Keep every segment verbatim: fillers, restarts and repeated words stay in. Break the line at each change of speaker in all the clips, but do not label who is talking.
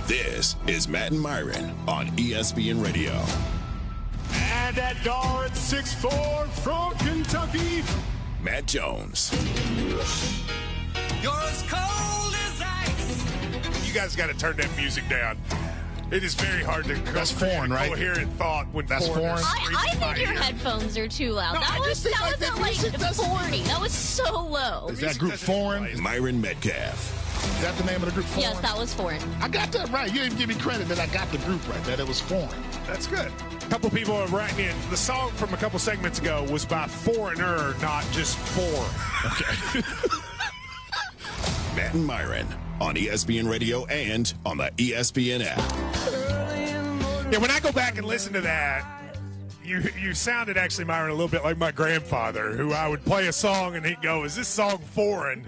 This is Matt and Myron on E S P N Radio.
And at guard six foot four from Kentucky,
Matt Jones.
You're as cold as ice.
You guys got to turn that music down. It is very hard to
That's foreign, right?
coherent thought when
That's
foreigners
foreign.
scream
I, I
in my
think your
ear.
headphones are too loud.
No,
that
I
was
just think,
that
like,
was
that
at like
music doesn't-
forty. That was so low.
Is that group
doesn't
foreign?
play.
Is
Myron Metcalf.
that the name of the group? Foreign?
Yes, that was foreign.
I got that right. You didn't give me credit that I got the group right, that it was foreign.
That's good. A couple people are writing in. The song from a couple segments ago was by Foreigner, not just foreign.
Okay.
Matt and Myron on E S P N Radio and on the E S P N app.
Yeah, when I go back and listen to that, you you sounded actually, Myron, a little bit like my grandfather, who I would play a song and he'd go, "Is this song foreign?"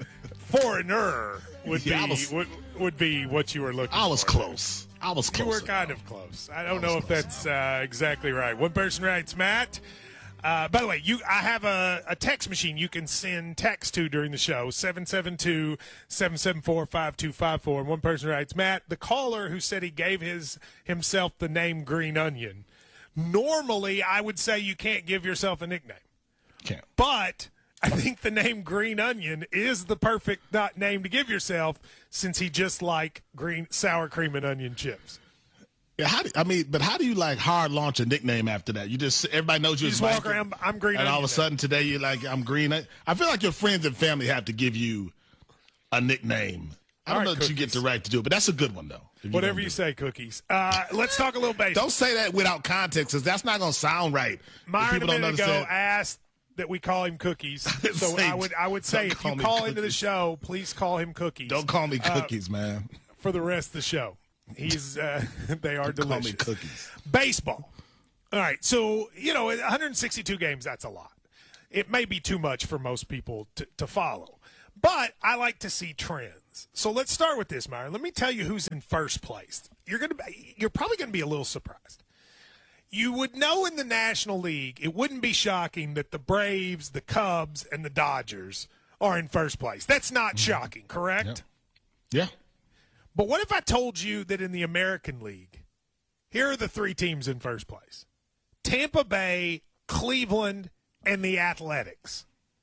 Foreigner would
Yeah, I
be
was-
would, would be what you were looking for.
I was close. I was close.
You were kind of close. I don't
I was
know if
close.
that's uh, exactly right. One person writes, Matt. Uh, by the way, you I have a, a text machine you can send text to during the show, seven seven two, seven seven four, five two five four. And one person writes, Matt, the caller who said he gave his himself the name Green Onion, normally I would say you can't give yourself a nickname.
Can't.
But I think the name Green Onion is the perfect not name to give yourself since he just like green sour cream and onion chips.
Yeah, how do, I mean, but how do you like hard launch a nickname after that? You just everybody knows you,
You
as
just walk
Michael,
around, I'm Green
and all
Onion
of a
now.
sudden today you're like, I'm Green. I feel like your friends and family have to give you a nickname. I don't
All right,
know that you get
cookies.
the right to do it, but that's a good one though. if
Whatever
gonna
you
do
say, Cookies. Uh, let's talk a little
it.
baseball.
Don't say that without context, because that's not going to sound right. if
Myron a
people don't
minute ago
understand.
asked that we call him Cookies. So
Say,
I would I would say
don't
if
call
you
me
call into the
Cookies.
show, please call him Cookies.
Don't call me
uh,
cookies, man.
for the rest of the show. He's uh, they are
Don't call
delicious.
me cookies.
Baseball. All right, so you know, one hundred sixty-two games. That's a lot. It may be too much for most people to, to follow, but I like to see trends. So let's start with this, Myron. Let me tell you who's in first place. You're gonna, be, you're probably gonna be a little surprised. You would know in the National League, it wouldn't be shocking that the Braves, the Cubs, and the Dodgers are in first place. That's not shocking, correct?
Yeah.
But what if I told you that in the American League, here are the three teams in first place: Tampa Bay, Cleveland, and the Athletics.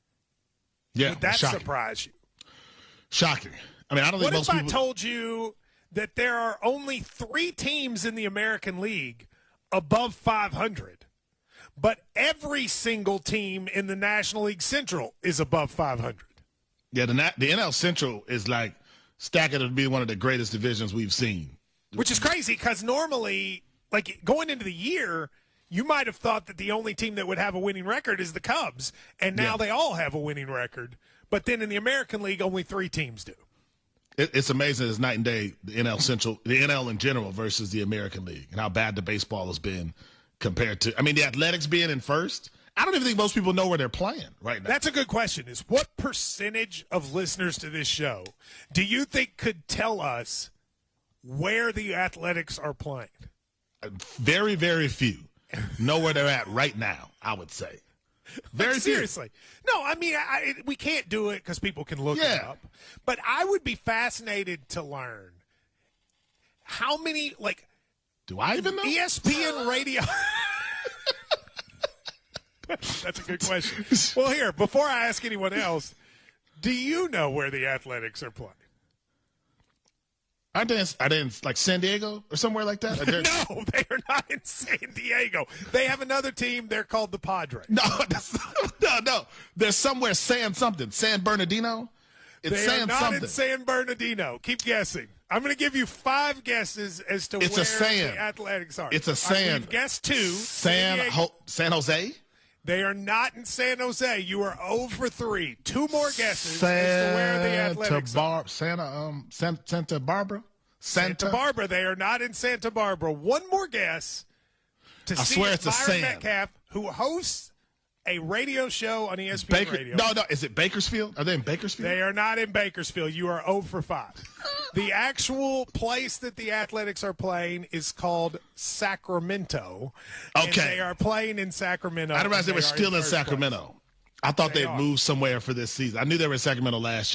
Yeah.
Would that
shocking.
surprise you?
Shocking. I mean, I don't think
What
most
if I
people.
told you that there are only three teams in the American League above five hundred, but every single team in the National League Central is above five hundred?
yeah, the, Na- the N L Central is like stacking to be one of the greatest divisions we've seen.
Which is crazy because normally, like going into the year, you might have thought that the only team that would have a winning record is the Cubs, and now
Yeah.
they all have a winning record. But then in the American League, only three teams do.
It, it's amazing. It's night and day. The N L Central, the N L in general versus the American League, and how bad the baseball has been compared to. I mean, the Athletics being in first. I don't even think most people know where they're playing right now.
That's a good question. Is what percentage of listeners to this show do you think could tell us where the Athletics are playing?
Very, very few know where they're at right now. I would say. Very
Like,
few.
seriously. No, I mean, I, I- we can't do it because people can look it
Yeah.
up. But I would be fascinated to learn how many, like,
Do I even know?
E S P N radio. That's a good question. Well, here, before I ask anyone else, do you know where the Athletics are playing?
Aren't they in, are they in like San Diego or somewhere like that? Are there-
No, they are not in San Diego. They have another team. They're called the Padres.
No, that's, no, no. There's somewhere San something. San Bernardino? It's
They
San
are not
something.
in San Bernardino. Keep guessing. I'm going to give you five guesses as to
It's a
where
San.
the Athletics are.
It's a
All right,
San.
we've guessed two.
San,
Diego.
Ho- San Jose?
They are not in San Jose. You are zero for three. Two more guesses as to where the Athletics
Santa
are.
Bar- Santa, um, San- Santa Barbara? Santa?
Santa Barbara. They are not in Santa Barbara. One more guess to
I
see
swear
if
it's a
Myron
San.
Metcalf, who hosts a radio show on E S P N
Baker-
Radio.
No, no. Is it Bakersfield? Are they in Bakersfield?
They are not in Bakersfield. You are zero for five. The actual place that the Athletics are playing is called Sacramento. And
Okay.
they are playing in Sacramento.
I didn't realize they
and
were
are
still in
first
Sacramento.
place.
I thought
They
they'd
are.
moved somewhere for this season. I knew they were in Sacramento last year.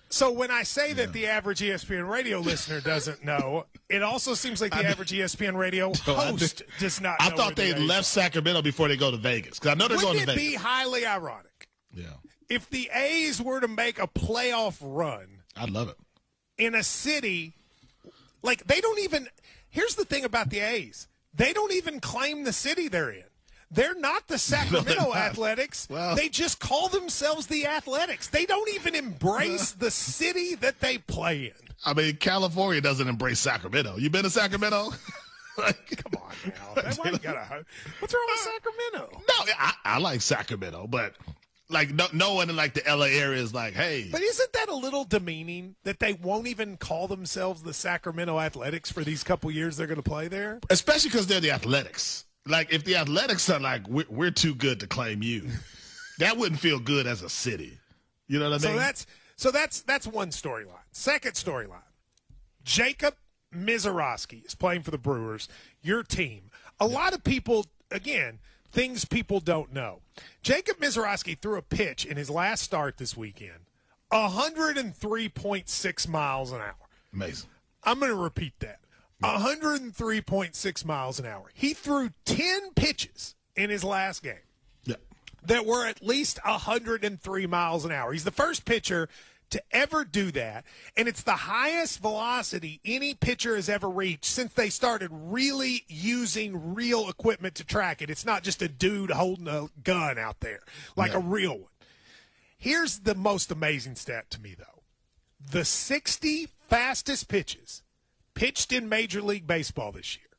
So when I say that the average E S P N radio listener doesn't know, it also seems like the average E S P N radio host does not know.
I thought they left Sacramento before they go to Vegas, because I know they're
Wouldn't
going to
it
Vegas.
be highly ironic
Yeah,
if the A's were to make a playoff run
I'd love it.
in a city like they don't even – here's the thing about the A's. They don't even claim the city they're in. They're not the Sacramento
not.
Athletics.
Well-
They just call themselves the Athletics. They don't even embrace the city that they play in.
I mean, California doesn't embrace Sacramento. You been to Sacramento? Like,
Come on now. Why you gotta, what's wrong with Sacramento?
no, I, I like Sacramento, but like no, no one in like the L A area is like, hey.
But isn't that a little demeaning that they won't even call themselves the Sacramento Athletics for these couple years they're going to play there?
Especially because they're the Athletics. Like, if the Athletics are like, we're, we're too good to claim you, that wouldn't feel good as a city. You know what I mean?
So that's so that's that's one storyline. Second storyline: Jacob Mizorowski is playing for the Brewers, your team. A lot of people, again, things people don't know. Jacob Mizorowski threw a pitch in his last start this weekend, one hundred three point six miles an hour.
Amazing.
I'm going to repeat that. one hundred three point six miles an hour. He threw ten pitches in his last game
Yeah.
that were at least one hundred three miles an hour. He's the first pitcher to ever do that, and it's the highest velocity any pitcher has ever reached since they started really using real equipment to track it. It's not just a dude holding a gun out there like
Yeah.
a real one. Here's the most amazing stat to me, though. The sixty fastest pitches pitched in Major League Baseball this year,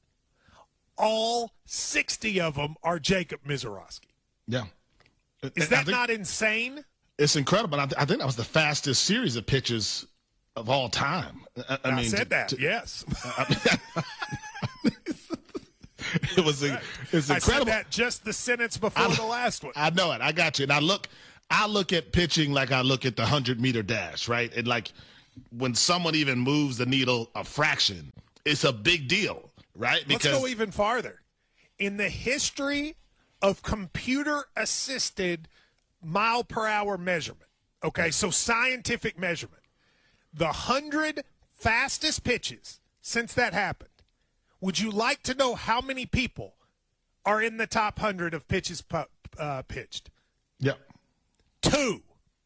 all sixty of them are Jacob Mizorowski.
Yeah.
Is
I
that
think
not insane?
It's incredible. I, th- I think that was the fastest series of pitches of all time. I, I
I,
mean,
said
to-
that,
to-
yes.
it was a, it's
I
incredible.
said that just the sentence before
I-
the last one.
I know it. I got you. And I look, I look at pitching like I look at the hundred meter dash, right? And like when someone even moves the needle a fraction, it's a big deal, right?
Let's go even farther. In the history of computer-assisted mile per hour measurement, okay, so scientific measurement, the hundred fastest pitches since that happened, would you like to know how many people are in the top hundred of pitches pu- uh, pitched?
Yep.
Two,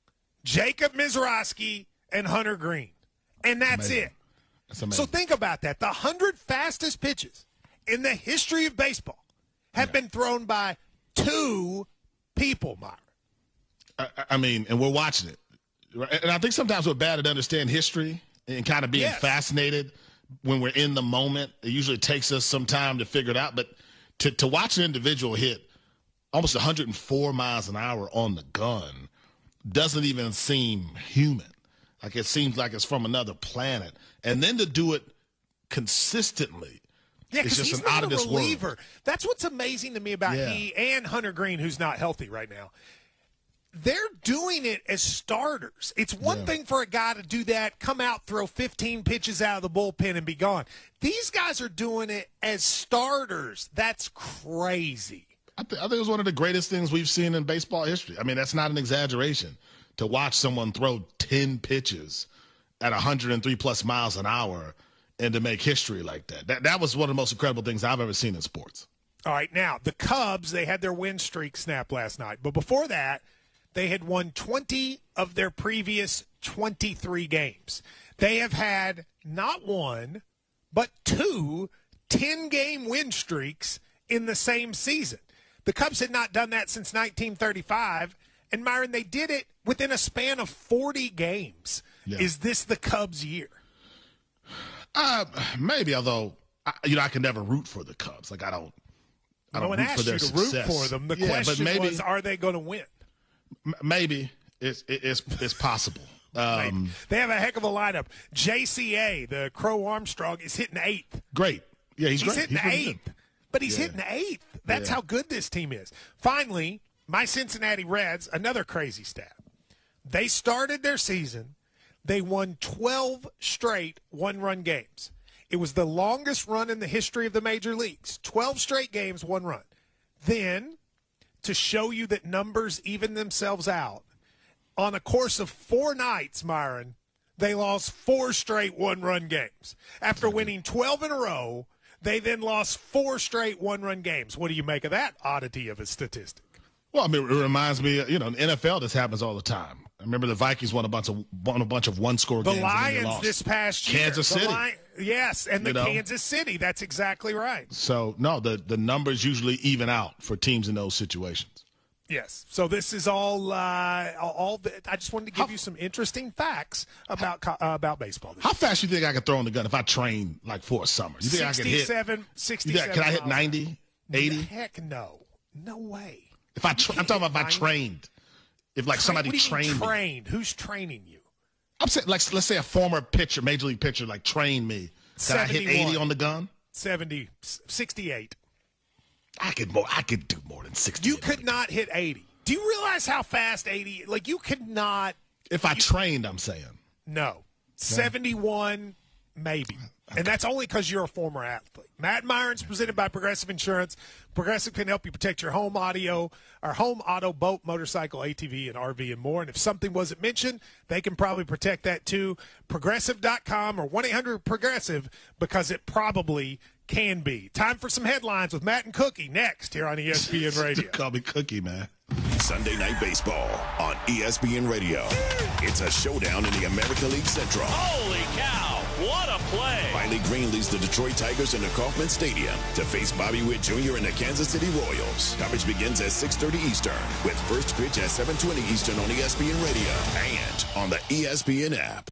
Jacob Mizorowski and Hunter Green, and that's
Amazing.
it.
That's amazing.
So think about that. The hundred fastest pitches in the history of baseball have been thrown by two people, Myra.
I, I mean, and we're watching it. Right? And I think sometimes we're bad at understanding history and kind of being
Yes.
fascinated when we're in the moment. It usually takes us some time to figure it out. But to, to watch an individual hit almost one hundred four miles an hour on the gun doesn't even seem human. Like it seems like it's from another planet. And then to do it consistently.
Yeah,
It's
because
just
he's
an out
not
of
a
this world.
reliever. That's what's amazing to me about
Yeah.
he and Hunter Green, who's not healthy right now. They're doing it as starters. It's one
Yeah.
thing for a guy to do that, come out, throw fifteen pitches out of the bullpen, and be gone. These guys are doing it as starters. That's crazy.
I, th- I think it was one of the greatest things we've seen in baseball history. I mean, that's not an exaggeration. To watch someone throw ten pitches at one hundred three plus miles an hour and to make history like that. That that was one of the most incredible things I've ever seen in sports.
All right, now, the Cubs, they had their win streak snap last night. But before that, they had won twenty of their previous twenty-three games. They have had not one, but two ten-game win streaks in the same season. The Cubs had not done that since nineteen thirty-five. And, Myron, they did it within a span of forty games.
Yeah.
Is this the Cubs' year?
Uh, maybe, although, I, you know, I can never root for the Cubs. Like, I don't, I
No
don't
one
root for
asked
their
you to
success.
root for them. The
Yeah, but
question
maybe,
was, are they going to win?
m- maybe it's, it's, it's possible. Um,
They have a heck of a lineup. J C A, the Crow Armstrong, is hitting eighth.
great. Yeah, he's,
He's
great.
hitting
He's pretty
eighth,
good.
but he's
Yeah.
hitting eighth. That's
Yeah.
how good this team is. Finally, my Cincinnati Reds, another crazy stat. They started their season. They won twelve straight one-run games. It was the longest run in the history of the major leagues. twelve straight games, one run. Then, to show you that numbers even themselves out, on a course of four nights, Myron, they lost four straight one-run games. After winning twelve in a row, they then lost four straight one-run games. What do you make of that oddity of a statistic?
Well, I mean, it reminds me, you know, in the N F L, this happens all the time. I remember the Vikings won a bunch of won a bunch of one-score
The
games. and then they
Lions
lost.
this past year.
Kansas
The
City.
Li- yes, and the
You know?
Kansas City. That's exactly right.
So, no, the, the numbers usually even out for teams in those situations.
Yes. So this is all. Uh, all. The, I just wanted to give
How-
you some interesting facts about co- uh, about baseball.
How fast you think I could throw in the gun if I train like for a summer? You think I could hit?
sixty-seven, sixty-seven.
You think, can I hit
miles an hour.
ninety, eighty?
Heck no. No way.
If I, tra- I'm talking about if I
ninety?
trained. If like somebody
what do you mean
trained me.
trained? Who's training you?
I'm saying, like, let's say a former pitcher, major league pitcher, like trained me. Can I hit eighty
seventy-one.
on the gun?
seventy, sixty-eight.
I could more. I could do more than sixty.
You could not hit eighty. Do you realize how fast eighty? Like you could not.
If I trained, I'm saying.
No, seventy-one maybe, and that's only because you're a former athlete. Matt Myron's presented by Progressive Insurance. Progressive can help you protect your home audio, or home auto, boat, motorcycle, A T V, and R V, and more. And if something wasn't mentioned, they can probably protect that too. Progressive dot com or one eight hundred progressive, because it probably can be. Time for some headlines with Matt and Cookie next here on E S P N Radio.
Call me Cookie, man.
Sunday Night Baseball on E S P N Radio. It's a showdown in the American League Central.
Holy cow, what a play.
Miley Green leads the Detroit Tigers into Kauffman Stadium to face Bobby Witt Junior and the Kansas City Royals. Coverage begins at six thirty Eastern with first pitch at seven twenty Eastern on E S P N Radio and on the E S P N app.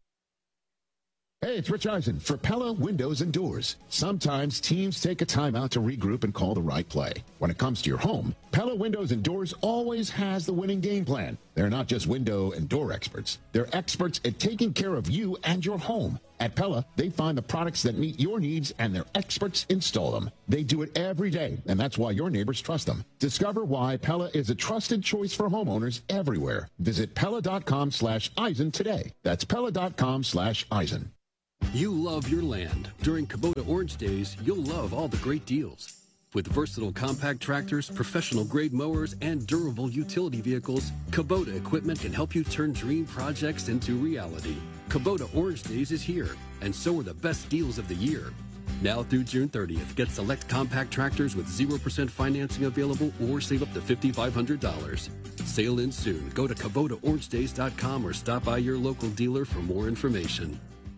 Hey, it's Rich Eisen for Pella Windows and Doors. Sometimes teams take a timeout to regroup and call the right play. When it comes to your home, Pella Windows and Doors always has the winning game plan. They're not just window and door experts. They're experts at taking care of you and your home. At Pella, they find the products that meet your needs and their experts install them. They do it every day, and that's why your neighbors trust them. Discover why Pella is a trusted choice for homeowners everywhere. Visit Pella.com slash Eisen today. That's Pella.com slash Eisen.
You love your land. During Kubota Orange Days, you'll love all the great deals. With versatile compact tractors, professional-grade mowers, and durable utility vehicles, Kubota equipment can help you turn dream projects into reality. Kubota Orange Days is here, and so are the best deals of the year. Now through June thirtieth, get select compact tractors with zero percent financing available or save up to five thousand five hundred dollars. Sale ends soon. Go to Kubota Orange Days dot com or stop by your local dealer for more information.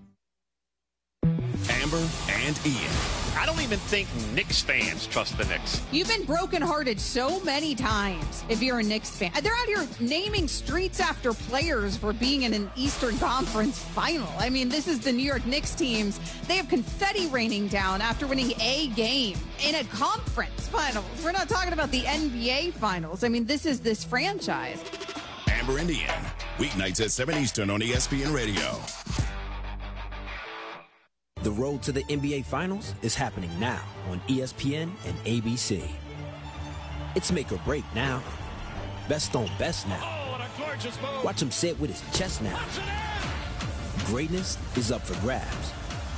Amber and Ian.
I don't even think Knicks fans trust the Knicks.
You've been brokenhearted so many times if you're a Knicks fan. They're out here naming streets after players for being in an Eastern Conference final. I mean, this is the New York Knicks teams. They have confetti raining down after winning a game in a conference finals. We're not talking about the N B A finals. I mean, this is this franchise.
Amber and Ian. Weeknights at seven Eastern on E S P N Radio.
The road to the N B A Finals is happening now on E S P N and A B C. It's make or break now. Best on best now. Watch him say it with his chest now. Greatness is up for grabs.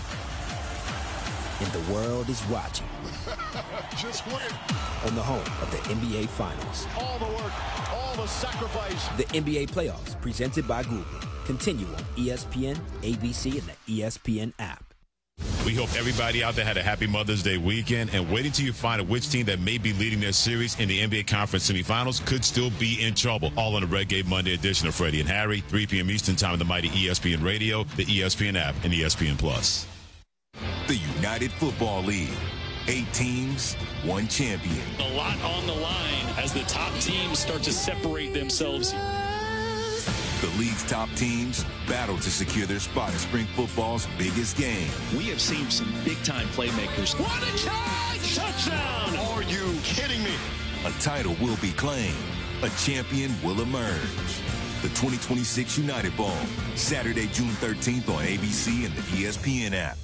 And the world is watching.
Just win.
On the home of the N B A Finals.
All the work, all the sacrifice.
The N B A Playoffs, presented by Google. Continue on E S P N, A B C, and the E S P N app.
We hope everybody out there had a happy Mother's Day weekend, and wait until you find out which team that may be leading their series in the N B A Conference semifinals could still be in trouble. All on the Red Gate Monday edition of Freddie and Harry, three p.m. Eastern time on the mighty E S P N Radio, the E S P N app, and E S P N Plus.
The United Football League. Eight teams, one champion.
A lot on the line as the top teams start to separate themselves.
The league's top teams battle to secure their spot in spring football's biggest game.
We have seen some big-time playmakers. What a catch! Touchdown! Are you kidding me?
A title will be claimed. A champion will emerge. The twenty twenty-six United Bowl, Saturday, June thirteenth on A B C and the E S P N app.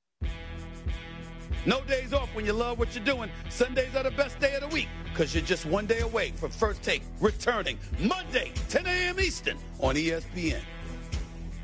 No days off when you love what you're doing. Sundays are the best day of the week because you're just one day away from First Take returning Monday, ten a.m. Eastern on E S P N.